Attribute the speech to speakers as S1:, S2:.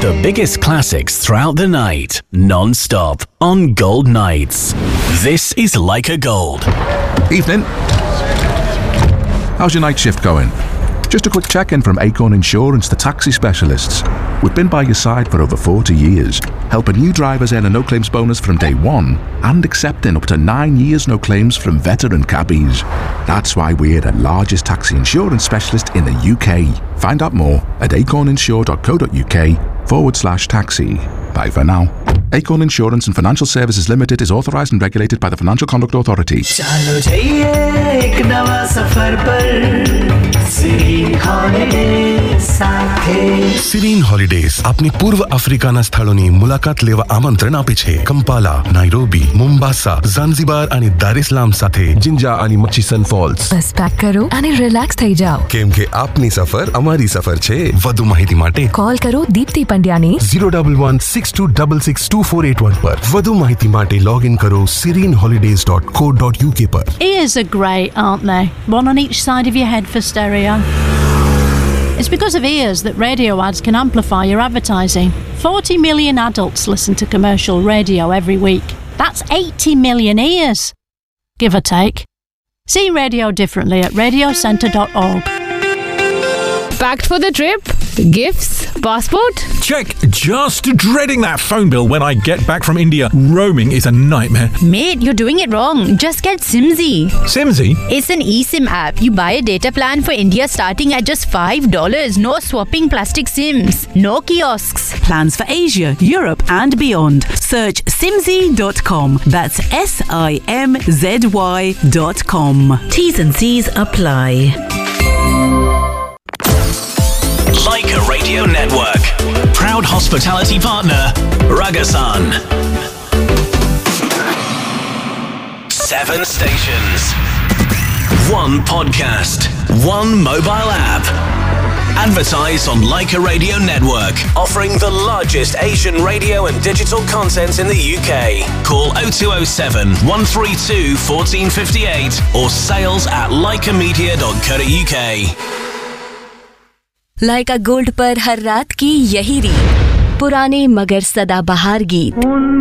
S1: The biggest classics throughout the night, non-stop, on Gold Nights. This is Leica Gold.
S2: Evening. How's your night shift going? Just a quick check-in from Acorn Insurance, the taxi specialists. We've been by your side for over 40 years, helping new drivers earn a no-claims bonus from day one and accepting up to 9 years no claims from veteran cabbies. That's why we're the largest taxi insurance specialist in the UK. Find out more at acorninsure.co.uk/taxi. Bye for now. Acorn Insurance and Financial Services Limited is authorised and regulated by the Financial Conduct Authority.
S3: चलो जाइए एक नवा सफर पर Serene Holidays સાથે
S4: Serene Holidays આપની પૂર્વ આફ્રિકાના સ્થળોની મુલાકાત લેવા આમંત્રણ આપે છે. કંપાલા, નાઇરોબી, મોમ્બાસા, ઝાંઝીબાર અને દાર ઇસ્લામ સાથે જિંજા અને મચીસન ફોલ્સ.
S5: બસ પેક કરો અને રિલેક્સ થઈ જાઓ.
S4: કેમ કે આપની સફર અમારી સફર છે. વધુ માહિતી માટે
S5: કોલ કરો દીપ્તિ પંડ્યાને
S4: 011-6266-2481 પર. વધુ માહિતી માટે લોગિન કરો sereneholidays.co.uk પર.
S6: Ears are great, aren't they? One on each side of your head for stereo. It's because of ears that radio ads can amplify your advertising. 40 million adults listen to commercial radio every week. That's 80 million ears, give or take. See radio differently at radiocentre.org.
S7: Packed for the trip? Gifts? Passport?
S8: Check. Just dreading that phone bill when I get back from India. Roaming is a nightmare.
S9: Mate, you're doing it wrong. Just get Simzy.
S8: Simzy?
S9: It's an eSIM app. You buy a data plan for India starting at just $5. No swapping plastic SIMs. No kiosks.
S10: Plans for Asia, Europe and beyond. Search simzy.com. That's SIMZY.com. T's and C's apply.
S1: Leica Radio Network. Proud hospitality partner, Ragasan. 7 stations. 1 podcast. 1 mobile app. Advertise on Leica Radio Network, offering the largest Asian radio and digital content in the UK. Call 0207 132 1458 or sales@leicamedia.co.uk.
S5: Lyca gold पर हर रात की यही रीत, पुराने मगर सदाबहार गीत.